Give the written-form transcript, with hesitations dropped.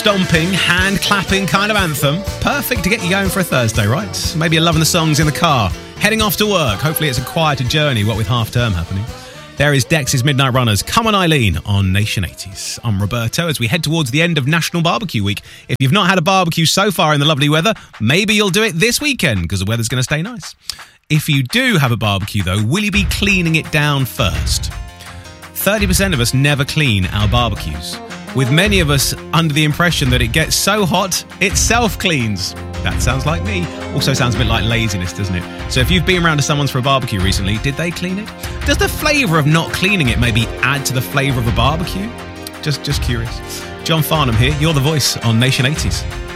stomping, hand clapping kind of anthem. Perfect to get you going for a Thursday, right? Maybe you're loving the songs in the car, heading off to work. Hopefully it's a quieter journey, what with half term happening. There is Dex's Midnight Runners, Come On Eileen on Nation 80s. I'm Roberto as we head towards the end of National Barbecue Week. If you've not had a barbecue so far in the lovely weather, maybe you'll do it this weekend because the weather's going to stay nice. If you do have a barbecue though, will you be cleaning it down first? 30% of us never clean our barbecues, with many of us under the impression that it gets so hot, it self-cleans. That sounds like me. Also sounds a bit like laziness, doesn't it? So if you've been around to someone's for a barbecue recently, did they clean it? Does the flavour of not cleaning it maybe add to the flavour of a barbecue? Just curious. John Farnham here, you're the voice on Nation 80s.